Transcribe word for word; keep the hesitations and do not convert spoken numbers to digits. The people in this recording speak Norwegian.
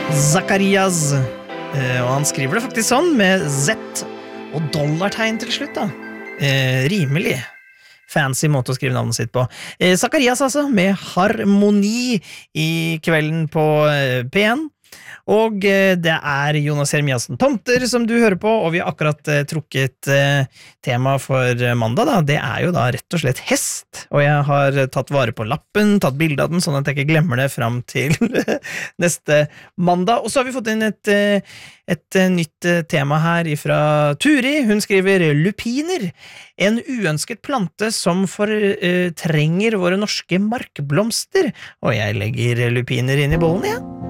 Zakarias, eh, og han skriver det faktisk sånn, med Z og dollartegn til slutt da. Eh, rimelig fancy måte å skrive navnet sitt på. Eh, Zakarias altså, med Harmoni i kvelden på eh, P en. Og eh, det er Jonas Jeremiassen Tomter som du hører på, og vi har akkurat eh, trukket eh, tema for eh, mandag da. Det er jo da rett og slett hest, og jeg har tatt vare på lappen, tatt bilde av den, sånn at jeg ikke glemmer det frem til neste mandag. Og så har vi fått inn et, eh, et eh, nytt eh, tema her fra Turi. Hun skriver lupiner, en uønsket plante som fortrenger våre norske markblomster, og jeg legger lupiner inn i bollen, ja.